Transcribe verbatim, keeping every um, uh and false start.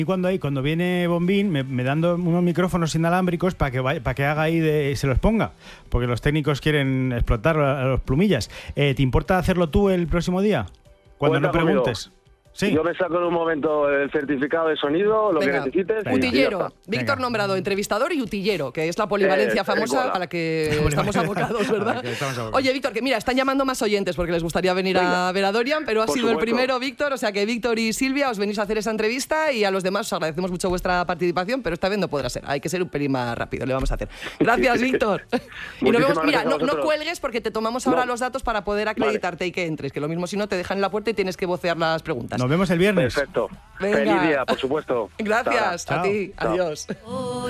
Y cuando hay, cuando viene Bombín, me, me dando unos micrófonos inalámbricos para que para que haga ahí de, se los ponga, porque los técnicos quieren explotar a, a los plumillas. Eh, ¿Te importa hacerlo tú el próximo día? Cuando Cuenta no preguntes. Conmigo. Sí. Yo me saco en un momento el certificado de sonido, lo Venga. que necesites. Venga. Utillero. Víctor Venga. nombrado entrenador y utillero, que es la polivalencia Eh, famosa igual. a la que estamos abocados, A la ¿verdad? que estamos abocados. Oye, Víctor, que mira, están llamando más oyentes porque les gustaría venir Venga. a ver a Dorian, pero ha Por sido el supuesto. primero, Víctor, o sea que Víctor y Silvia os venís a hacer esa entrevista y a los demás os agradecemos mucho vuestra participación, pero esta vez no podrá ser, hay que ser un pelín más rápido, le vamos a hacer. Gracias, Víctor. Y nos vemos, Muchísimas mira, gracias a no, no vosotros. cuelgues porque te tomamos ahora No. los datos para poder acreditarte y que entres, que lo mismo si no te dejan en la puerta y tienes que vocear las preguntas. Nos vemos el viernes. Perfecto. Venga. Feliz día, por supuesto. Gracias Hasta ahora. a ti, Chao. adiós.